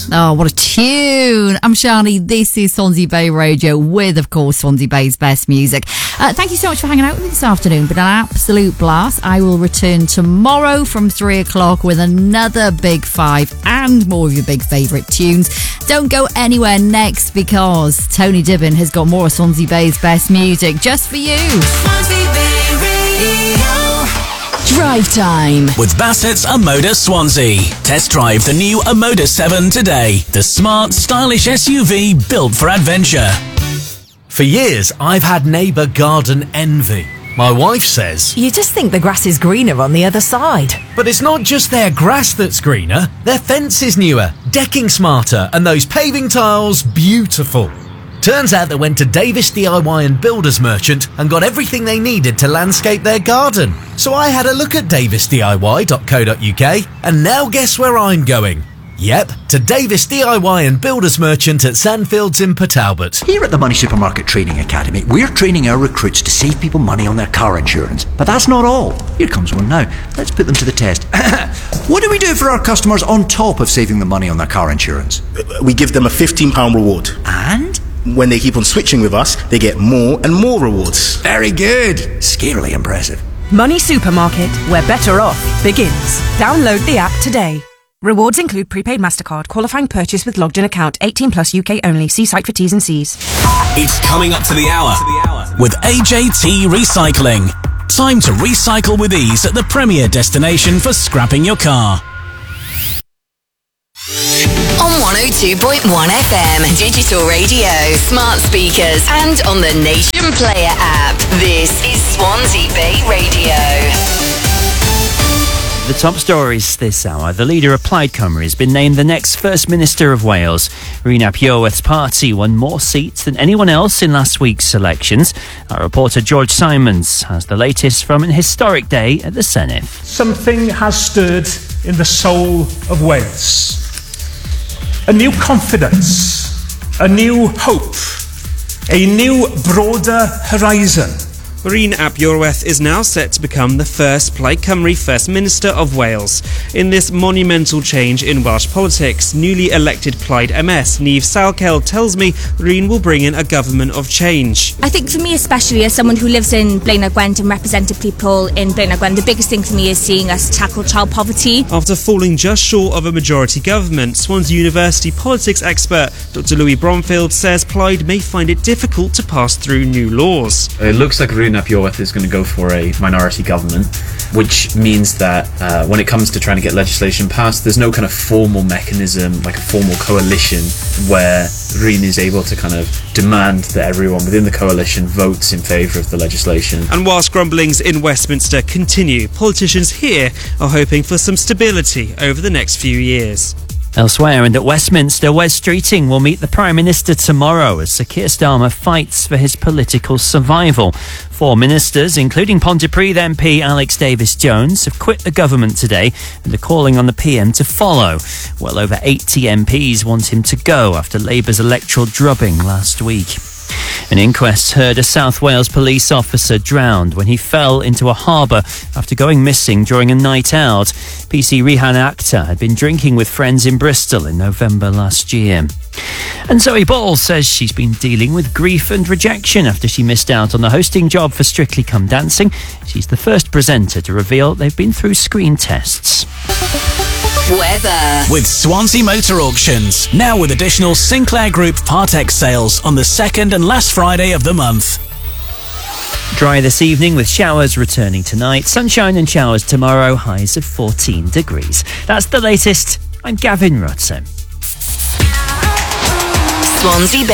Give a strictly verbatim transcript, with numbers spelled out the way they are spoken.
Blues. Oh, what a tune. I'm Shani. This is Swansea Bay Radio with, of course, Swansea Bay's best music. Uh, thank you so much for hanging out with me this afternoon. Been an absolute blast. I will return tomorrow from three o'clock with another Big Five and more of your big favourite tunes. Don't go anywhere next because Tony Dibbin has got more of Swansea Bay's best music just for you. Swansea Bay Radio. Drive time with Bassett's Amoda Swansea. Test drive the new Amoda seven today. The smart, stylish S U V built for adventure. For years, I've had neighbour garden envy. My wife says, you just think the grass is greener on the other side. But it's not just their grass that's greener. Their fence is newer, decking smarter, and those paving tiles beautiful. Turns out they went to Davis D I Y and Builders Merchant and got everything they needed to landscape their garden. So I had a look at davis d i y dot co dot u k, and now guess where I'm going? Yep, to Davis D I Y and Builders Merchant at Sandfields in Port Talbot. Here at the Money Supermarket Training Academy, we're training our recruits to save people money on their car insurance. But that's not all. Here comes one now. Let's put them to the test. What do we do for our customers on top of saving them money on their car insurance? We give them a fifteen pounds reward. And? When they keep on switching with us, they get more and more rewards. Very good. Scarily impressive. Money Supermarket, where better off begins. Download the app today. Rewards include prepaid MasterCard, qualifying purchase with logged in account, eighteen plus U K only. See site for T's and C's. It's coming up to the hour with A J T Recycling. Time to recycle with ease at the premier destination for scrapping your car. On one oh two point one F M, digital radio, smart speakers, and on the Nation Player app. This is Swansea Bay Radio. The top stories this hour. The leader of Plaid Cymru has been named the next First Minister of Wales. Rhun ap Iorwerth's party won more seats than anyone else in last week's elections. Our reporter George Simons has the latest from an historic day at the Senedd. Something has stirred in the soul of Wales. A new confidence, a new hope, a new broader horizon. Rhun ap Iorwerth is now set to become the first Plaid Cymru First Minister of Wales. In this monumental change in Welsh politics, newly elected Plaid M S Niamh Salkeld tells me Rhun will bring in a government of change. I think for me especially, as someone who lives in Blaenau Gwent and represented people in Blaenau Gwent, the biggest thing for me is seeing us tackle child poverty. After falling just short of a majority government, Swansea University politics expert Doctor Louis Bromfield says Plaid may find it difficult to pass through new laws. It looks like Rhun ap Iorwerth is going to go for a minority government, which means that uh, when it comes to trying to get legislation passed, there's no kind of formal mechanism, like a formal coalition, where Rhun is able to kind of demand that everyone within the coalition votes in favour of the legislation. And whilst grumblings in Westminster continue, politicians here are hoping for some stability over the next few years. Elsewhere, and at Westminster, Wes Streeting will meet the Prime Minister tomorrow as Sir Keir Starmer fights for his political survival. Four ministers, including Pontypridd M P Alex Davies-Jones, have quit the government today and are calling on the P M to follow. Well over eighty M Ps want him to go after Labour's electoral drubbing last week. An inquest heard a South Wales police officer drowned when he fell into a harbour after going missing during a night out. P C Rihan Akhtar had been drinking with friends in Bristol in November last year. And Zoe Ball says she's been dealing with grief and rejection after she missed out on the hosting job for Strictly Come Dancing. She's the first presenter to reveal they've been through screen tests. Weather. With Swansea Motor Auctions, now with additional Sinclair Group Part-X sales on the second and last Friday of the month. Dry this evening with showers returning tonight. Sunshine and showers tomorrow, highs of fourteen degrees. That's the latest. I'm Gavin Rutzen. Swansea Bay